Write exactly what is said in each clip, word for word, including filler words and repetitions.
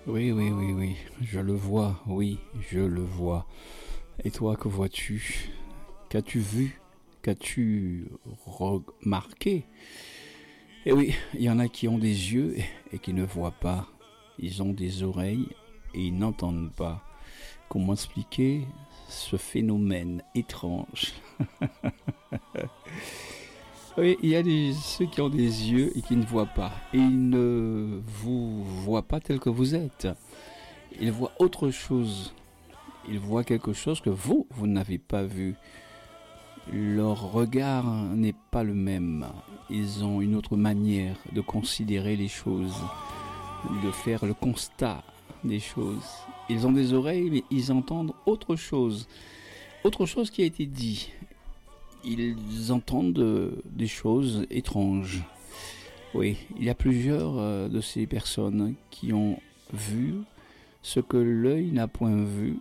Oui, oui, oui, oui, je le vois, oui, je le vois. Et toi, que vois-tu? Qu'as-tu vu? Qu'as-tu remarqué? Eh oui, il y en a qui ont des yeux et qui ne voient pas. Ils ont des oreilles et ils n'entendent pas. Comment expliquer ce phénomène étrange? Oui, il y a des, ceux qui ont des yeux et qui ne voient pas. Et ils ne vous voient pas tel que vous êtes. Ils voient autre chose. Ils voient quelque chose que vous, vous n'avez pas vu. Leur regard n'est pas le même. Ils ont une autre manière de considérer les choses, de faire le constat des choses. Ils ont des oreilles, mais ils entendent autre chose. Autre chose qui a été dit. Ils entendent euh, des choses étranges. Oui, il y a plusieurs euh, de ces personnes qui ont vu ce que l'œil n'a point vu.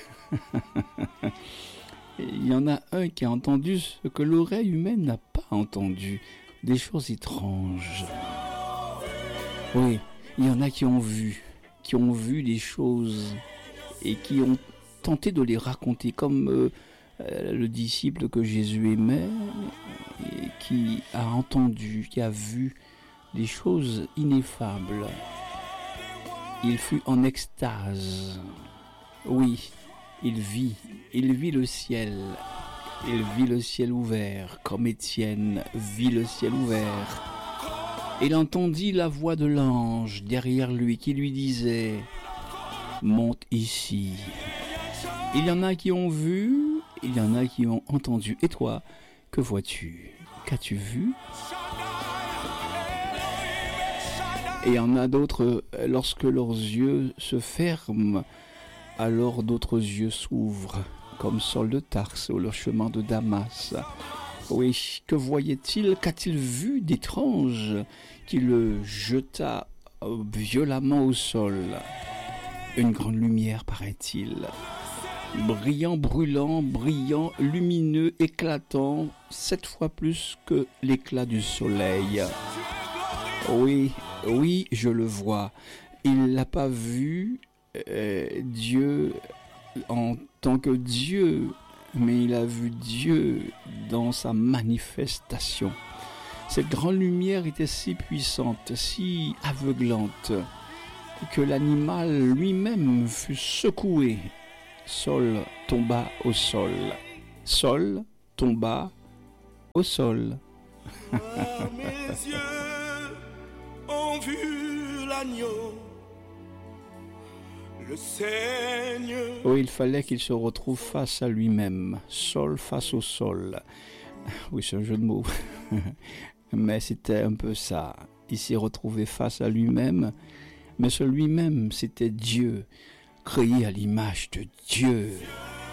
Il y en a un qui a entendu ce que l'oreille humaine n'a pas entendu. Des choses étranges. Oui, il y en a qui ont vu, qui ont vu des choses et qui ont tenté de les raconter comme euh, euh, le disciple que Jésus aimait et qui a entendu, qui a vu des choses ineffables. Il fut en extase. Oui, il vit, il vit le ciel. Il vit le ciel ouvert, comme Étienne vit le ciel ouvert. Il entendit la voix de l'ange derrière lui qui lui disait « Monte ici ». Il y en a qui ont vu, il y en a qui ont entendu. Et toi, que vois-tu? Qu'as-tu vu? Et il y en a d'autres, lorsque leurs yeux se ferment, alors d'autres yeux s'ouvrent, comme Saul de Tarse ou le chemin de Damas. Oui, que voyait-il? Qu'a-t-il vu d'étrange qui le jeta violemment au sol? Une grande lumière, paraît-il. Brillant, brûlant, brillant, lumineux, éclatant, sept fois plus que l'éclat du soleil. Oui, oui, je le vois. Il l'a pas vu, euh, Dieu en tant que Dieu, mais il a vu Dieu dans sa manifestation. Cette grande lumière était si puissante, si aveuglante, que l'animal lui-même fut secoué. Saul tomba au sol. Saul tomba au sol. Mes yeux ont vu l'agneau, le Seigneur. Oh, il fallait qu'il se retrouve face à lui-même. Saul face au sol. Oui, c'est un jeu de mots. Mais c'était un peu ça. Il s'est retrouvé face à lui-même. Mais ce lui-même, c'était Dieu, créé à l'image de Dieu.